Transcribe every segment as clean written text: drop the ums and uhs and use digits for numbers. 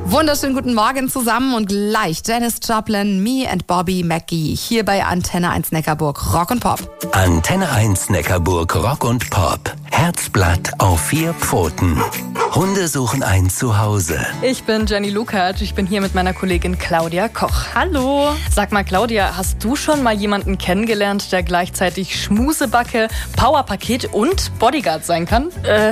Wunderschönen guten Morgen zusammen und gleich Janis Joplin, Me and Bobby McGee hier bei Antenne 1 Neckarburg Rock und Pop. Antenne 1 Neckarburg Rock und Pop. Herzblatt auf 4 Pfoten. Hunde suchen ein Zuhause. Ich bin Jenny Lukacs, ich bin hier mit meiner Kollegin Claudia Koch. Hallo. Sag mal Claudia, hast du schon mal jemanden kennengelernt, der gleichzeitig Schmusebacke, Powerpaket und Bodyguard sein kann?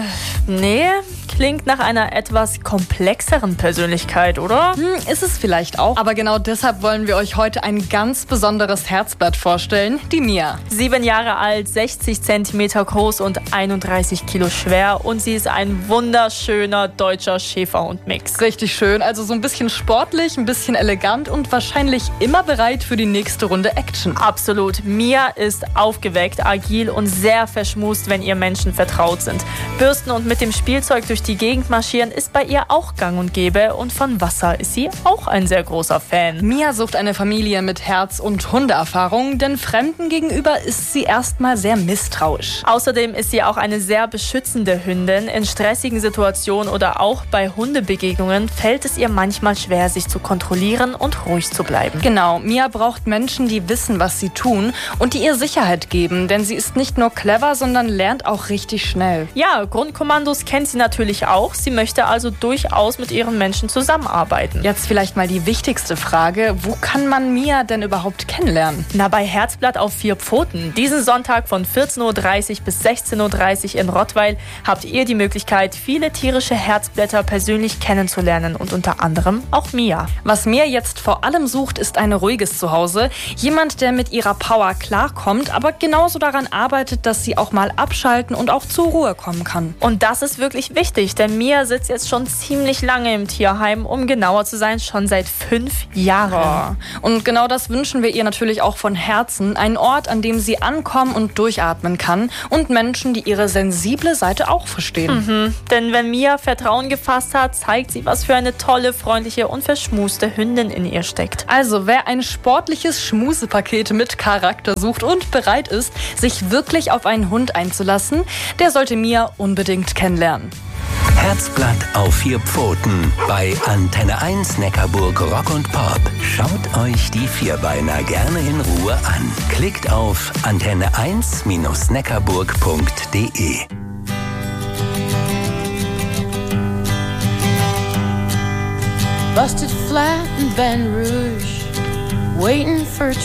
Nee. Klingt nach einer etwas komplexeren Persönlichkeit, oder? Ist es vielleicht auch. Aber genau deshalb wollen wir euch heute ein ganz besonderes Herzblatt vorstellen, die Mia. 7 Jahre alt, 60 Zentimeter groß und 31 Kilo schwer. Und sie ist ein wunderschöner deutscher Schäferhund-Mix. Richtig schön, also so ein bisschen sportlich, ein bisschen elegant und wahrscheinlich immer bereit für die nächste Runde Action. Absolut. Mia ist aufgeweckt, agil und sehr verschmust, wenn ihr Menschen vertraut sind. Bürsten und mit dem Spielzeug durch die Gegend marschieren ist bei ihr auch gang und gäbe und von Wasser ist sie auch ein sehr großer Fan. Mia sucht eine Familie mit Herz- und Hundeerfahrung, denn Fremden gegenüber ist sie erstmal sehr misstrauisch. Außerdem ist sie auch eine sehr beschützende Hündin. In stressigen Situationen oder auch bei Hundebegegnungen fällt es ihr manchmal schwer, sich zu kontrollieren und ruhig zu bleiben. Genau, Mia braucht Menschen, die wissen, was sie tun und die ihr Sicherheit geben, denn sie ist nicht nur clever, sondern lernt auch richtig schnell. Ja, Grundkommandos kennt sie natürlich auch. Sie möchte also durchaus mit ihren Menschen zusammenarbeiten. Jetzt vielleicht mal die wichtigste Frage. Wo kann man Mia denn überhaupt kennenlernen? Na, bei Herzblatt auf 4 Pfoten. Diesen Sonntag von 14.30 Uhr bis 16.30 Uhr in Rottweil habt ihr die Möglichkeit, viele tierische Herzblätter persönlich kennenzulernen und unter anderem auch Mia. Was Mia jetzt vor allem sucht, ist ein ruhiges Zuhause. Jemand, der mit ihrer Power klarkommt, aber genauso daran arbeitet, dass sie auch mal abschalten und auch zur Ruhe kommen kann. Und das ist wirklich wichtig, denn Mia sitzt jetzt schon ziemlich lange im Tierheim, um genauer zu sein, schon seit 5 Jahren. Und genau das wünschen wir ihr natürlich auch von Herzen. Ein Ort, an dem sie ankommen und durchatmen kann und Menschen, die ihre sensible Seite auch verstehen. Denn wenn Mia Vertrauen gefasst hat, zeigt sie, was für eine tolle, freundliche und verschmuste Hündin in ihr steckt. Also wer ein sportliches Schmusepaket mit Charakter sucht und bereit ist, sich wirklich auf einen Hund einzulassen, der sollte Mia unbedingt kennenlernen. Herzblatt auf 4 Pfoten bei Antenne 1 Neckarburg Rock und Pop. Schaut euch die Vierbeiner gerne in Ruhe an. Klickt auf antenne1-neckarburg.de. Busted flat in Baton Rouge, waiting for a